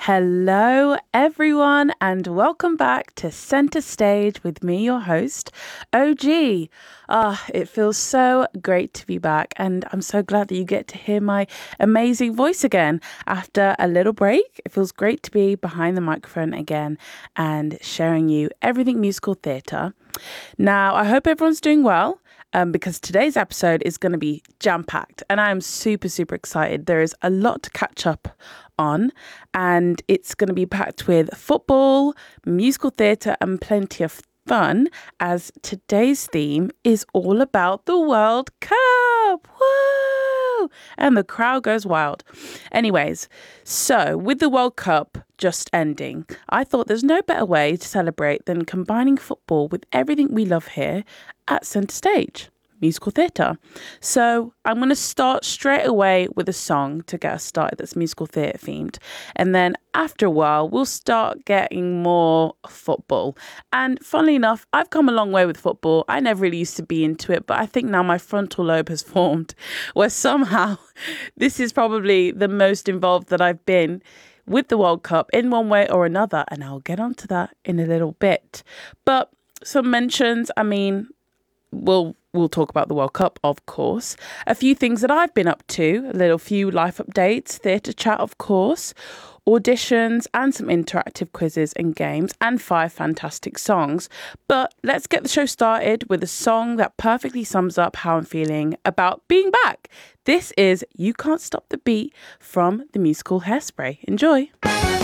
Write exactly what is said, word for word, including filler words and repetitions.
Hello, everyone, and welcome back to Centre Stage with me, your host, O G. Ah, it feels so great to be back, and I'm so glad that you get to hear my amazing voice again after a little break. It feels great to be behind the microphone again and sharing you everything musical theatre. Now, I hope everyone's doing well. Um, because today's episode is going to be jam-packed and I'm super, super excited. There is a lot to catch up on and it's going to be packed with football, musical theatre and plenty of fun as today's theme is all about the World Cup. Woo! And the crowd goes wild. Anyways, so with the World Cup just ending, I thought there's no better way to celebrate than combining football with everything we love here at Centre Stage, musical theatre. So I'm going to start straight away with a song to get us started that's musical theatre themed. And then after a while, we'll start getting more football. And funnily enough, I've come a long way with football. I never really used to be into it, but I think now my frontal lobe has formed where somehow this is probably the most involved that I've been with the World Cup in one way or another. And I'll get onto that in a little bit. But some mentions, I mean, we'll we'll talk about the World Cup, of course. A few things that I've been up to, a little few life updates, theatre chat, of course, auditions and some interactive quizzes and games and five fantastic songs. But let's get the show started with a song that perfectly sums up how I'm feeling about being back. This is You Can't Stop the Beat from the musical Hairspray. Enjoy.